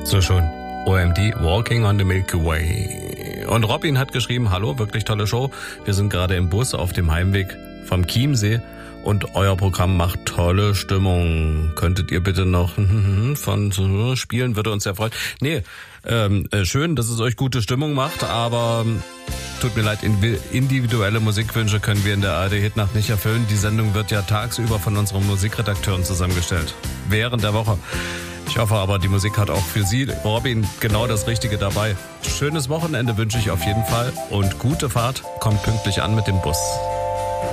So schon. OMD, Walking on the Milky Way. Und Robin hat geschrieben, hallo, wirklich tolle Show. Wir sind gerade im Bus auf dem Heimweg vom Chiemsee und euer Programm macht tolle Stimmung. Könntet ihr bitte noch von spielen, würde uns sehr freuen. Nee, schön, dass es euch gute Stimmung macht, aber tut mir leid, individuelle Musikwünsche können wir in der ARD-Hitnacht nicht erfüllen. Die Sendung wird ja tagsüber von unseren Musikredakteuren zusammengestellt. Während der Woche. Ich hoffe aber, die Musik hat auch für Sie, Robin, genau das Richtige dabei. Schönes Wochenende wünsche ich auf jeden Fall und gute Fahrt. Kommt pünktlich an mit dem Bus.